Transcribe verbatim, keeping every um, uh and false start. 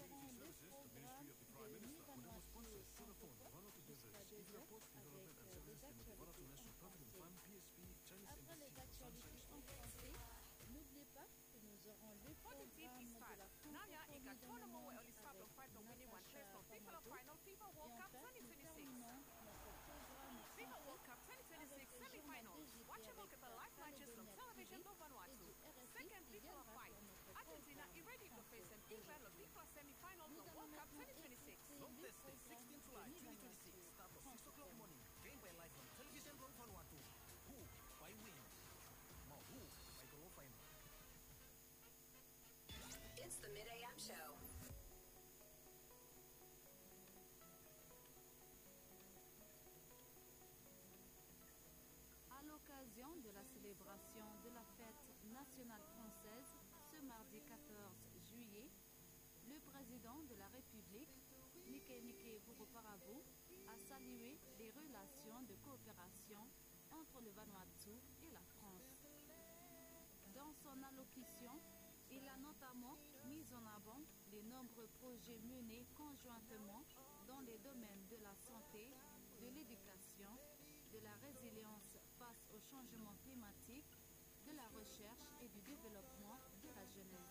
verrons le programme de Mi Vanuatu francophone jusqu'à deux heures avec euh, des actualités en français. Après les actualités en français, n'oubliez pas que nous aurons le programme de la francophonie dans le monde avec Natacha Pamato. Et enfin, nous terminons notre programme santé avec le journal D J T avec Khaled Benyatrivi et du R F I qui viendra sur notre programme français et nous allons maintenant écouter le programme de Mi Vanuatu francophone. Gained by live on television from Vanuatu. Who by win. Mau who by Golo Final. It's the mid A M show. À l'occasion de la célébration de la fête nationale française ce mardi quatorze juillet, le président de la République, Nike Voroparavo, a salué les relations de coopération entre le Vanuatu et la France. Dans son allocution, il a notamment mis en avant les nombreux projets menés conjointement dans les domaines de la santé, de l'éducation, de la résilience face au changement climatique, de la recherche et du développement de la jeunesse.